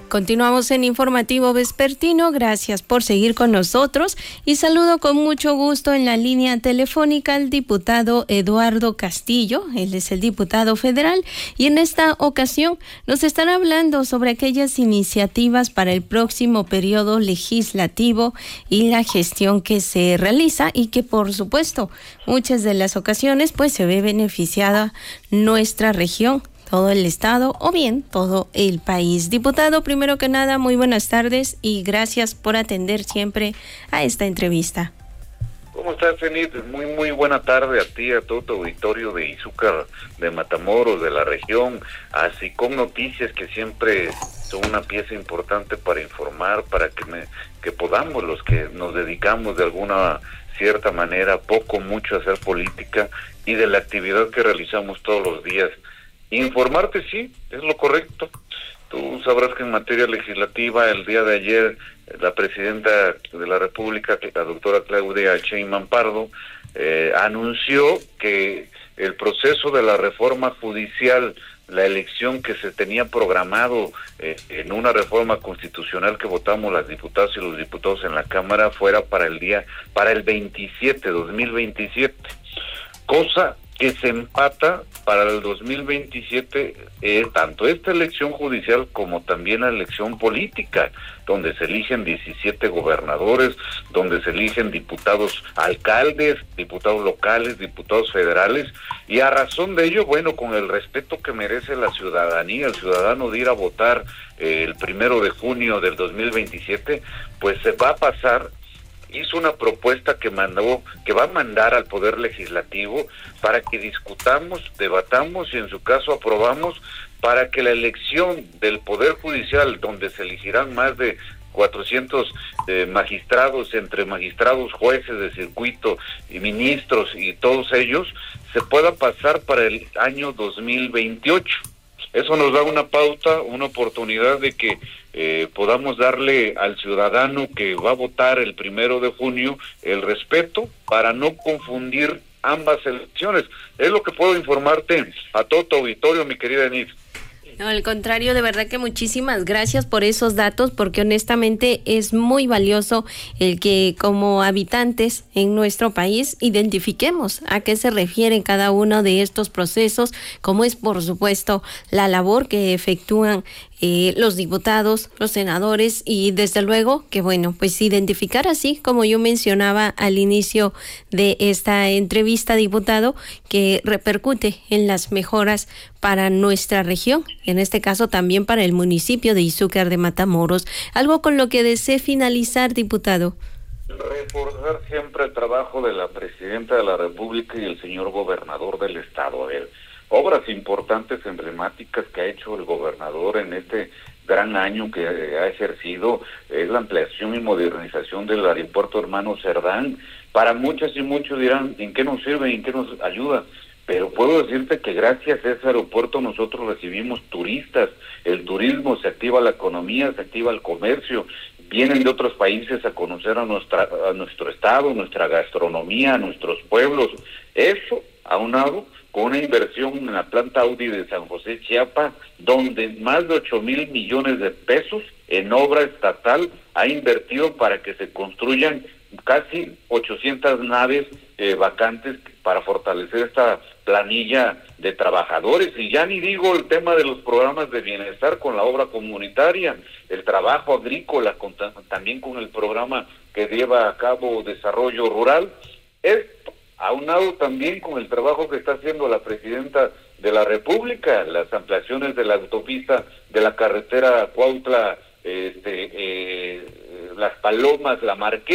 Continuamos en Informativo Vespertino, gracias por seguir con nosotros y saludo con mucho gusto en la línea telefónica al diputado Eduardo Castillo, él es el diputado federal y en esta ocasión nos estará hablando sobre aquellas iniciativas para el próximo periodo legislativo y la gestión que se realiza y que por supuesto muchas de las ocasiones pues se ve beneficiada nuestra región, todo el estado o bien todo el país. Diputado, primero que nada, muy buenas tardes y gracias por atender siempre a esta entrevista. ¿Cómo estás, Zenit? Muy buena tarde a ti, a todo tu auditorio de Izúcar, de Matamoros, de la región, así con noticias que siempre son una pieza importante para informar, para que podamos, los que nos dedicamos de alguna cierta manera, poco mucho a hacer política y de la actividad que realizamos todos los días. Informarte sí, es lo correcto. Tú sabrás que en materia legislativa el día de ayer la presidenta de la República, la doctora Claudia Sheinbaum Pardo, anunció que el proceso de la reforma judicial, la elección que se tenía programado en una reforma constitucional que votamos las diputadas y los diputados en la Cámara fuera para el 2027, cosa que se empata para el 2027, tanto esta elección judicial como también la elección política, donde se eligen 17 gobernadores, donde se eligen diputados alcaldes, diputados locales, diputados federales, y a razón de ello, bueno, con el respeto que merece la ciudadanía, el ciudadano de ir a votar el 1 de junio del 2027, pues se va a pasar. Hizo una propuesta que va a mandar al Poder Legislativo para que discutamos, debatamos y en su caso aprobamos para que la elección del Poder Judicial, donde se elegirán más de 400 magistrados, entre magistrados, jueces de circuito y ministros y todos ellos, se pueda pasar para el año 2028. Eso nos da una pauta, una oportunidad de que podamos darle al ciudadano que va a votar el 1 de junio el respeto para no confundir ambas elecciones. Es lo que puedo informarte a todo tu auditorio, mi querida Enid. No, al contrario, de verdad que muchísimas gracias por esos datos, porque honestamente es muy valioso el que como habitantes en nuestro país identifiquemos a qué se refiere cada uno de estos procesos, como es por supuesto la labor que efectúan los diputados, los senadores y desde luego que bueno, pues identificar así como yo mencionaba al inicio de esta entrevista, diputado, que repercute en las mejoras para nuestra región, en este caso también para el municipio de Izúcar de Matamoros. ¿Algo con lo que desee finalizar, diputado? Reforzar siempre el trabajo de la presidenta de la República y el señor gobernador del estado. Obras importantes, emblemáticas que ha hecho el gobernador en este gran año que ha ejercido, es la ampliación y modernización del aeropuerto Hermano Cerdán. Para muchas y muchos dirán, ¿en qué nos sirve, en qué nos ayuda? Pero puedo decirte que gracias a ese aeropuerto nosotros recibimos turistas, el turismo, se activa la economía, se activa el comercio, vienen de otros países a conocer a nuestro estado, nuestra gastronomía, nuestros pueblos. Eso, aunado con una inversión en la planta Audi de San José, Chiapas, donde más de 8,000 millones de pesos en obra estatal ha invertido para que se construyan casi 800 naves vacantes para fortalecer esta planilla de trabajadores. Y ya ni digo el tema de los programas de bienestar con la obra comunitaria, el trabajo agrícola, también con el programa que lleva a cabo Desarrollo Rural. Esto aunado también con el trabajo que está haciendo la presidenta de la República, las ampliaciones de la autopista de la carretera Cuautla, Las Palomas, La Marquesa.